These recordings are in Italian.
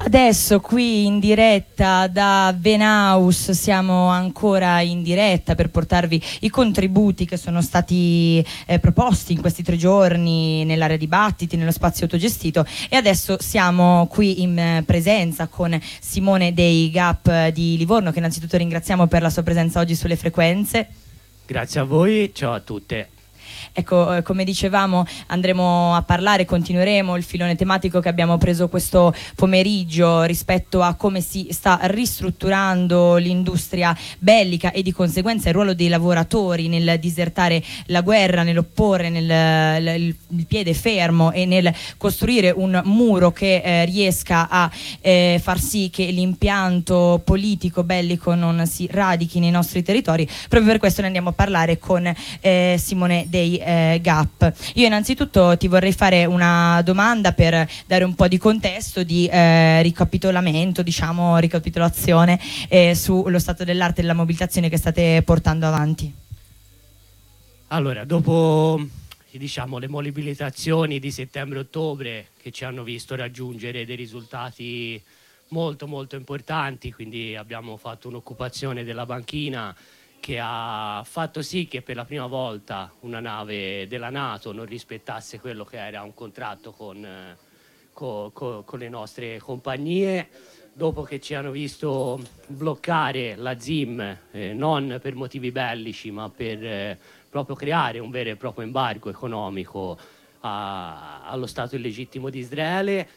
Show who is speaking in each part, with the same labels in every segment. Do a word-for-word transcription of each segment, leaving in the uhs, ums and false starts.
Speaker 1: Adesso qui in diretta da Venaus, siamo ancora in diretta per portarvi i contributi che sono stati eh, proposti in questi tre giorni nell'area dibattiti, nello spazio autogestito, e adesso siamo qui in eh, presenza con Simone dei Gap di Livorno, che innanzitutto ringraziamo per la sua presenza oggi sulle frequenze.
Speaker 2: Grazie a voi, ciao a tutte.
Speaker 1: Ecco, eh, come dicevamo, andremo a parlare, continueremo il filone tematico che abbiamo preso questo pomeriggio rispetto a come si sta ristrutturando l'industria bellica e di conseguenza il ruolo dei lavoratori nel disertare la guerra, nell'opporre nel, il, il piede fermo e nel costruire un muro che eh, riesca a eh, far sì che l'impianto politico bellico non si radichi nei nostri territori. Proprio per questo ne andiamo a parlare con eh, Simone dei Eh, Gap. Io innanzitutto ti vorrei fare una domanda per dare un po' di contesto, di eh, ricapitolamento, diciamo ricapitolazione eh, sullo stato dell'arte e della mobilitazione che state portando avanti.
Speaker 2: Allora, dopo diciamo le mobilitazioni di settembre-ottobre che ci hanno visto raggiungere dei risultati molto molto importanti, quindi abbiamo fatto un'occupazione della banchina che ha fatto sì che per la prima volta una nave della NATO non rispettasse quello che era un contratto con, con, con, con le nostre compagnie, dopo che ci hanno visto bloccare la Z I M, eh, non per motivi bellici ma per eh, proprio creare un vero e proprio embargo economico a, allo Stato illegittimo di Israele.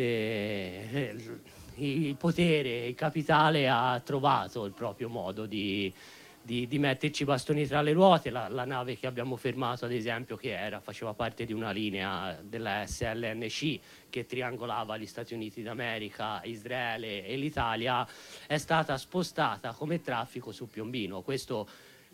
Speaker 2: Eh, il potere, il capitale ha trovato il proprio modo di Di, di metterci i bastoni tra le ruote. La, la nave che abbiamo fermato, ad esempio, che era, faceva parte di una linea della S L N C che triangolava gli Stati Uniti d'America, Israele e l'Italia, è stata spostata come traffico su Piombino. Questo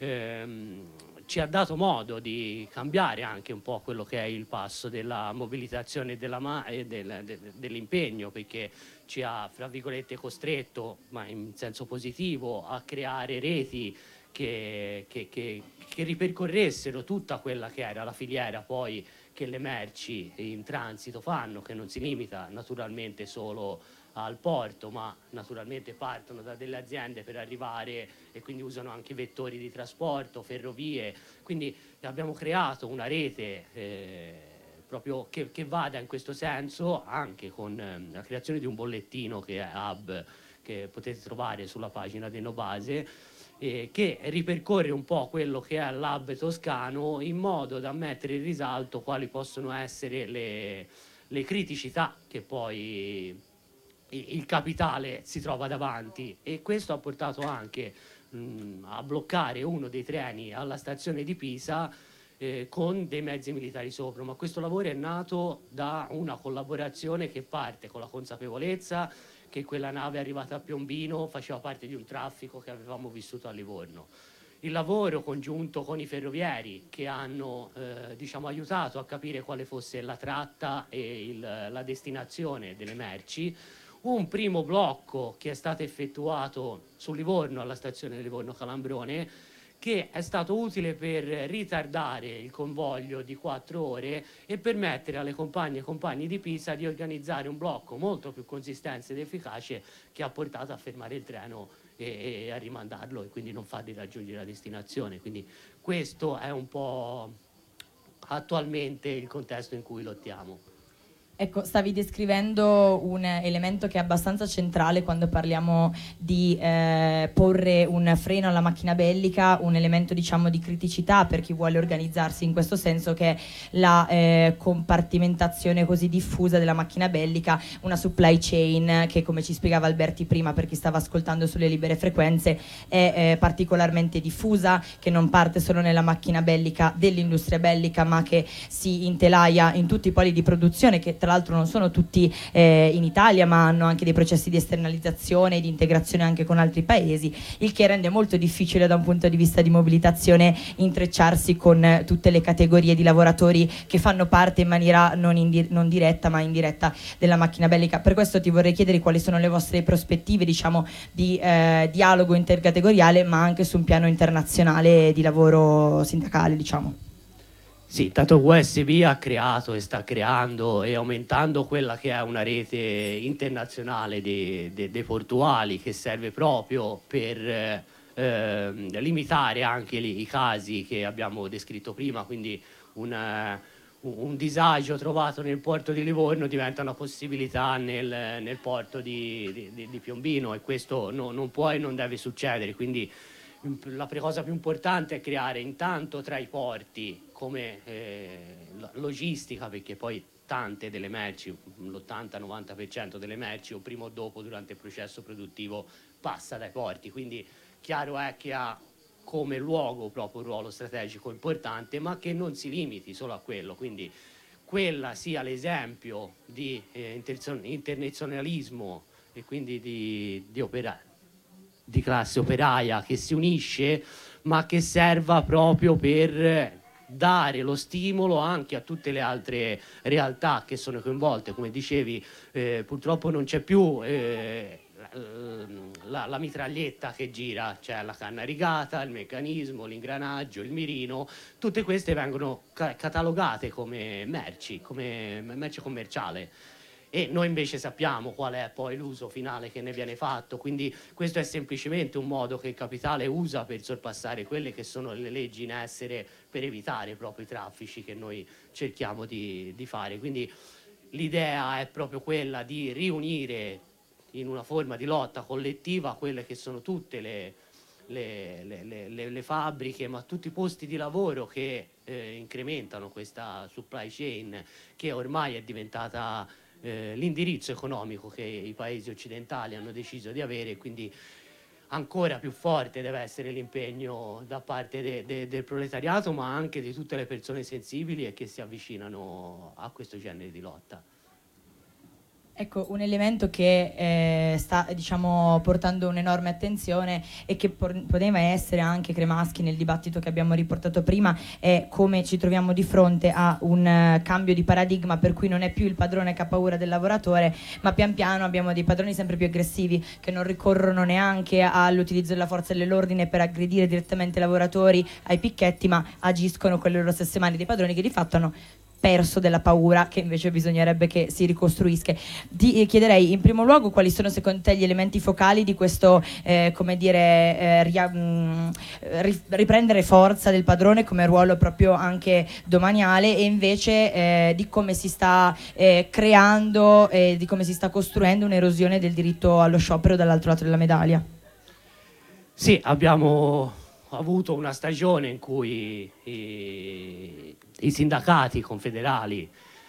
Speaker 2: ehm, ci ha dato modo di cambiare anche un po' quello che è il passo della mobilitazione e, della ma- e del, de, dell'impegno, perché ci ha, fra virgolette, costretto, ma in senso positivo, a creare reti Che, che, che, che ripercorressero tutta quella che era la filiera poi che le merci in transito fanno, che non si limita naturalmente solo al porto, ma naturalmente partono da delle aziende per arrivare e quindi usano anche vettori di trasporto, ferrovie. Quindi abbiamo creato una rete eh, proprio che, che vada in questo senso, anche con eh, la creazione di un bollettino che è Hub, che potete trovare sulla pagina dell'Enobase, Eh, che ripercorre un po' quello che è l'hub toscano, in modo da mettere in risalto quali possono essere le, le criticità che poi il capitale si trova davanti, e questo ha portato anche mh, a bloccare uno dei treni alla stazione di Pisa eh, con dei mezzi militari sopra. Ma questo lavoro è nato da una collaborazione che parte con la consapevolezza che quella nave arrivata a Piombino faceva parte di un traffico che avevamo vissuto a Livorno. Il lavoro congiunto con i ferrovieri che hanno eh, diciamo, aiutato a capire quale fosse la tratta e il, la destinazione delle merci. Un primo blocco che è stato effettuato su Livorno, alla stazione Livorno Calambrone, che è stato utile per ritardare il convoglio di quattro ore e permettere alle compagne e compagni di Pisa di organizzare un blocco molto più consistente ed efficace, che ha portato a fermare il treno e, e a rimandarlo, e quindi non farli raggiungere la destinazione. Quindi questo è un po' attualmente il contesto in cui lottiamo.
Speaker 1: Ecco, stavi descrivendo un elemento che è abbastanza centrale quando parliamo di eh, porre un freno alla macchina bellica, un elemento diciamo di criticità per chi vuole organizzarsi in questo senso, che è la eh, compartimentazione così diffusa della macchina bellica, una supply chain che, come ci spiegava Alberti prima, per chi stava ascoltando sulle libere frequenze, è eh, particolarmente diffusa, che non parte solo nella macchina bellica dell'industria bellica, ma che si intelaia in tutti i poli di produzione, che tra l'altro non sono tutti eh, in Italia, ma hanno anche dei processi di esternalizzazione e di integrazione anche con altri paesi, il che rende molto difficile da un punto di vista di mobilitazione intrecciarsi con eh, tutte le categorie di lavoratori che fanno parte in maniera non, indi- non diretta ma indiretta della macchina bellica. Per questo ti vorrei chiedere quali sono le vostre prospettive, diciamo, di eh, dialogo intercategoriale, ma anche su un piano internazionale di lavoro sindacale, diciamo.
Speaker 2: Sì, tanto U S B ha creato e sta creando e aumentando quella che è una rete internazionale dei, dei, dei portuali, che serve proprio per eh, eh, limitare anche li, i casi che abbiamo descritto prima, quindi una, un disagio trovato nel porto di Livorno diventa una possibilità nel, nel porto di, di, di Piombino, e questo no, non può e non deve succedere. Quindi la cosa più importante è creare intanto tra i porti come eh, logistica, perché poi tante delle merci, l'ottanta novanta per cento delle merci o prima o dopo durante il processo produttivo passa dai porti, quindi chiaro è che ha come luogo proprio un ruolo strategico importante, ma che non si limiti solo a quello, quindi quella sia l'esempio di eh, internazionalismo e quindi di, di opera di classe operaia che si unisce, ma che serva proprio per dare lo stimolo anche a tutte le altre realtà che sono coinvolte. Come dicevi, eh, purtroppo non c'è più eh, la, la mitraglietta che gira, c'è la canna rigata, il meccanismo, l'ingranaggio, il mirino, tutte queste vengono ca- catalogate come merci, come merce commerciale. E noi invece sappiamo qual è poi l'uso finale che ne viene fatto, quindi questo è semplicemente un modo che il capitale usa per sorpassare quelle che sono le leggi in essere, per evitare proprio i traffici che noi cerchiamo di, di fare. Quindi l'idea è proprio quella di riunire in una forma di lotta collettiva quelle che sono tutte le, le, le, le, le fabbriche, ma tutti i posti di lavoro che eh, incrementano questa supply chain, che ormai è diventata Eh, l'indirizzo economico che i paesi occidentali hanno deciso di avere, quindi ancora più forte deve essere l'impegno da parte de, de, del proletariato, ma anche di tutte le persone sensibili e che si avvicinano a questo genere di lotta.
Speaker 1: Ecco, un elemento che eh, sta, diciamo, portando un'enorme attenzione e che por- poteva essere anche Cremaschi nel dibattito che abbiamo riportato prima, è come ci troviamo di fronte a un uh, cambio di paradigma, per cui non è più il padrone che ha paura del lavoratore, ma pian piano abbiamo dei padroni sempre più aggressivi che non ricorrono neanche all'utilizzo della forza dell'ordine per aggredire direttamente i lavoratori ai picchetti, ma agiscono con le loro stesse mani, dei padroni che di fatto hanno perso della paura, che invece bisognerebbe che si ricostruisca. Ti chiederei in primo luogo quali sono secondo te gli elementi focali di questo eh, come dire eh, ria, mh, riprendere forza del padrone come ruolo proprio anche domaniale, e invece eh, di come si sta eh, creando e eh, di come si sta costruendo un'erosione del diritto allo sciopero dall'altro lato della medaglia.
Speaker 2: Sì, abbiamo avuto una stagione in cui i, i sindacati confederali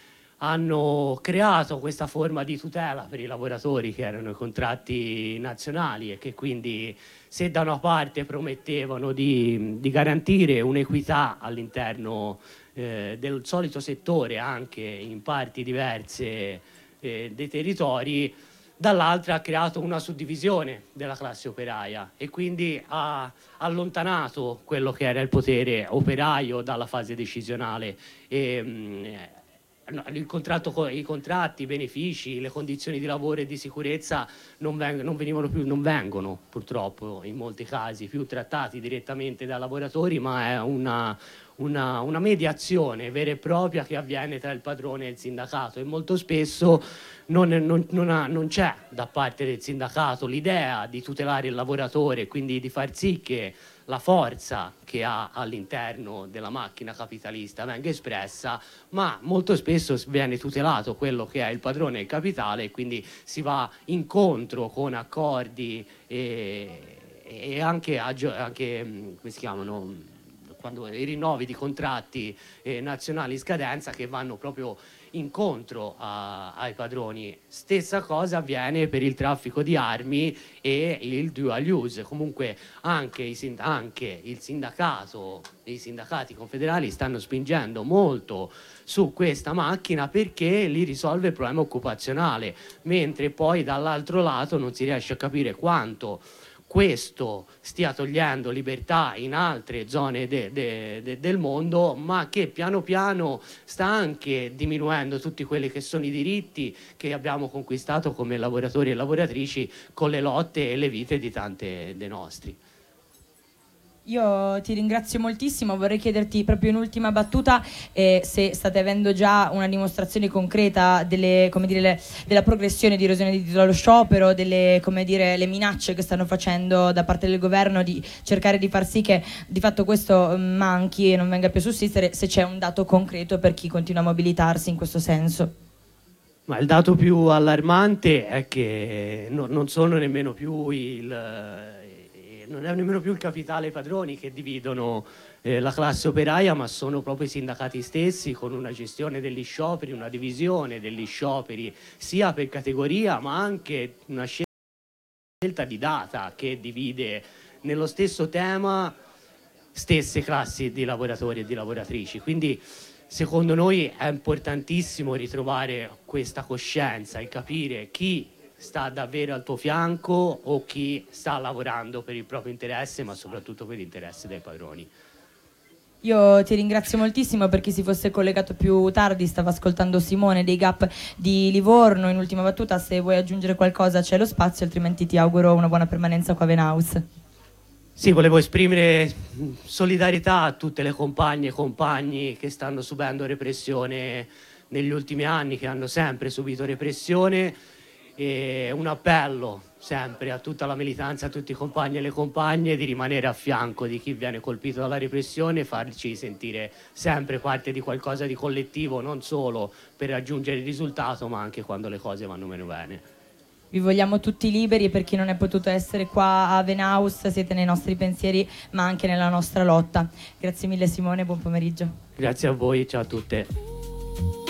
Speaker 2: hanno creato questa forma di tutela per i lavoratori che erano i contratti nazionali, e che quindi, se da una parte promettevano di, di garantire un'equità all'interno eh, del solito settore anche in parti diverse eh, dei territori, dall'altra ha creato una suddivisione della classe operaia e quindi ha allontanato quello che era il potere operaio dalla fase decisionale. E, mh, il contratto, i contratti, i benefici, le condizioni di lavoro e di sicurezza non, veng- non venivano più, non vengono purtroppo in molti casi più trattati direttamente dai lavoratori, ma è una, una, una mediazione vera e propria che avviene tra il padrone e il sindacato, e molto spesso non, non, non, ha, non c'è da parte del sindacato l'idea di tutelare il lavoratore, quindi di far sì che la forza che ha all'interno della macchina capitalista venga espressa, ma molto spesso viene tutelato quello che è il padrone e il capitale, e quindi si va incontro con accordi e, e anche, anche come si chiamano, quando i rinnovi di contratti eh, nazionali in scadenza, che vanno proprio incontro a, ai padroni. Stessa cosa avviene per il traffico di armi e il dual use. Comunque anche, i sind- anche il sindacato, i sindacati confederali stanno spingendo molto su questa macchina, perché li risolve il problema occupazionale, mentre poi dall'altro lato non si riesce a capire quanto questo stia togliendo libertà in altre zone de, de, de, del mondo, ma che piano piano sta anche diminuendo tutti quelli che sono i diritti che abbiamo conquistato come lavoratori e lavoratrici con le lotte e le vite di tante dei nostri.
Speaker 1: Io ti ringrazio moltissimo, vorrei chiederti proprio in ultima battuta eh, se state avendo già una dimostrazione concreta delle, come dire, le, della progressione di erosione di titolo allo sciopero, delle come dire, le minacce che stanno facendo da parte del governo di cercare di far sì che di fatto questo manchi e non venga più a sussistere, se c'è un dato concreto per chi continua a mobilitarsi in questo senso.
Speaker 2: Ma il dato più allarmante è che no, non sono nemmeno più il... non è nemmeno più il capitale e i padroni che dividono eh, la classe operaia, ma sono proprio i sindacati stessi, con una gestione degli scioperi, una divisione degli scioperi sia per categoria, ma anche una scelta di data che divide nello stesso tema stesse classi di lavoratori e di lavoratrici. Quindi secondo noi è importantissimo ritrovare questa coscienza e capire chi sta davvero al tuo fianco o chi sta lavorando per il proprio interesse, ma soprattutto per l'interesse dei padroni.
Speaker 1: Io ti ringrazio moltissimo. Per chi si fosse collegato più tardi, stava ascoltando Simone dei Gap di Livorno. In ultima battuta, se vuoi aggiungere qualcosa c'è lo spazio, altrimenti ti auguro una buona permanenza qua a Venaus.
Speaker 2: Sì, volevo esprimere solidarietà a tutte le compagne e compagni che stanno subendo repressione negli ultimi anni, che hanno sempre subito repressione, e un appello sempre a tutta la militanza, a tutti i compagni e le compagne di rimanere a fianco di chi viene colpito dalla repressione e farci sentire sempre parte di qualcosa di collettivo, non solo per raggiungere il risultato, ma anche quando le cose vanno meno bene.
Speaker 1: Vi vogliamo tutti liberi e per chi non è potuto essere qua a Venaus siete nei nostri pensieri ma anche nella nostra lotta. Grazie mille Simone, buon pomeriggio.
Speaker 2: Grazie a voi, ciao a tutte.